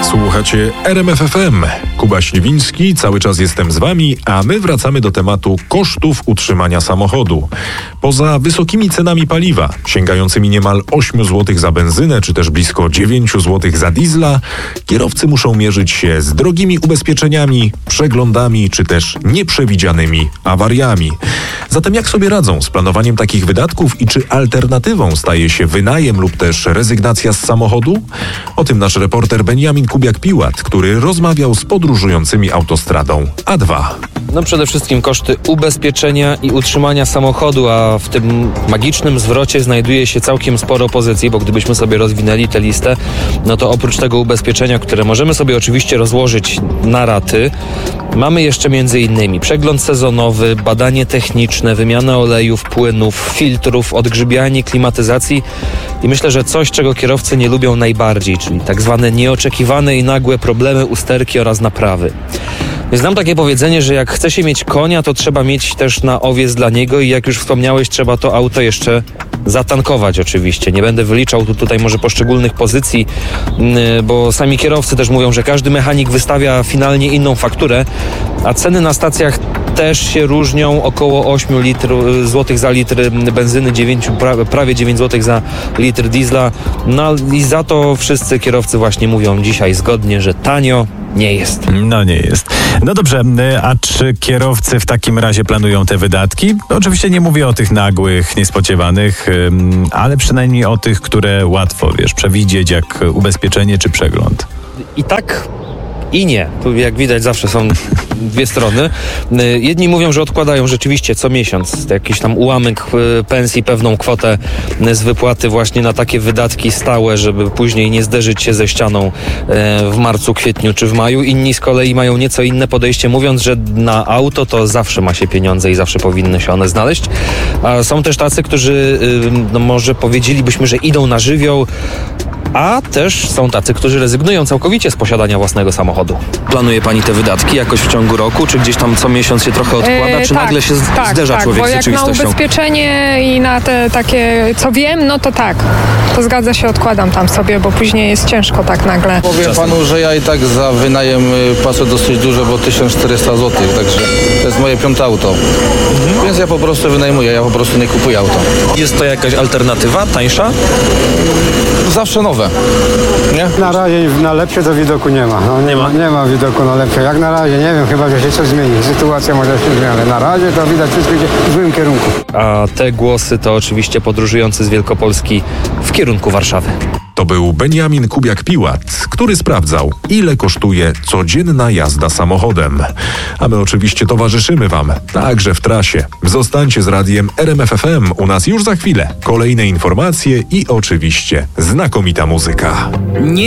Słuchacie RMF FM. Kuba Śliwiński, cały czas jestem z wami, a my wracamy do tematu kosztów utrzymania samochodu. Poza wysokimi cenami paliwa, sięgającymi niemal 8 zł za benzynę, czy też blisko 9 zł za diesla, kierowcy muszą mierzyć się z drogimi ubezpieczeniami, przeglądami, czy też nieprzewidzianymi awariami. Zatem jak sobie radzą z planowaniem takich wydatków i czy alternatywą staje się wynajem lub też rezygnacja z samochodu? O tym nasz reporter Beniamin Kubiak-Piłat, który rozmawiał z podróżującymi autostradą A2. Przede wszystkim koszty ubezpieczenia i utrzymania samochodu, a w tym magicznym zwrocie znajduje się całkiem sporo pozycji, bo gdybyśmy sobie rozwinęli tę listę, to oprócz tego ubezpieczenia, które możemy sobie oczywiście rozłożyć na raty, mamy jeszcze m.in. przegląd sezonowy, badanie techniczne, wymianę olejów, płynów, filtrów, odgrzybianie, klimatyzacji i myślę, że coś, czego kierowcy nie lubią najbardziej, czyli tak zwane nieoczekiwane i nagłe problemy usterki oraz naprawy. Znam takie powiedzenie, że jak chce się mieć konia, to trzeba mieć też na owiec dla niego i jak już wspomniałeś, trzeba to auto jeszcze zatankować oczywiście. Nie będę wyliczał tutaj może poszczególnych pozycji, bo sami kierowcy też mówią, że każdy mechanik wystawia finalnie inną fakturę, a ceny na stacjach też się różnią, około 8 złotych za litr benzyny, prawie 9 zł za litr diesla. I za to wszyscy kierowcy właśnie mówią dzisiaj zgodnie, że tanio nie jest. Nie jest. Dobrze, a czy kierowcy w takim razie planują te wydatki? Oczywiście nie mówię o tych nagłych, niespodziewanych, ale przynajmniej o tych, które łatwo, przewidzieć, jak ubezpieczenie czy przegląd. I tak i nie. Tu jak widać zawsze są dwie strony. Jedni mówią, że odkładają rzeczywiście co miesiąc jakiś tam ułamek pensji, pewną kwotę z wypłaty właśnie na takie wydatki stałe, żeby później nie zderzyć się ze ścianą w marcu, kwietniu czy w maju. Inni z kolei mają nieco inne podejście, mówiąc, że na auto to zawsze ma się pieniądze i zawsze powinny się one znaleźć. A są też tacy, którzy może powiedzielibyśmy, że idą na żywioł, a też są tacy, którzy rezygnują całkowicie z posiadania własnego samochodu. Planuje pani te wydatki jakoś w ciągu roku, czy gdzieś tam co miesiąc się trochę odkłada, czy nagle się zderza człowiek z rzeczywistością? Bo jak na ubezpieczenie i na te takie, co wiem, to tak. To zgadza się, odkładam tam sobie, bo później jest ciężko tak nagle. Powiem panu, że ja i tak za wynajem płacę dosyć dużo, bo 1400 zł, także to jest moje 5. auto. Więc ja po prostu wynajmuję, ja po prostu nie kupuję auta. Jest to jakaś alternatywa, tańsza? Zawsze nowe, nie? Na razie na lepsze to widoku nie ma. Nie ma widoku na lepsze. Jak na razie, nie wiem, chyba że się coś zmieni. Sytuacja może się zmieni, ale na razie to widać wszystko idzie w złym kierunku. A te głosy to oczywiście podróżujący z Wielkopolski w kierunku Warszawy. To był Beniamin Kubiak-Piłat, który sprawdzał, ile kosztuje codzienna jazda samochodem. A my oczywiście towarzyszymy wam, także w trasie. Zostańcie z radiem RMF FM, u nas już za chwilę kolejne informacje i oczywiście znakomita muzyka.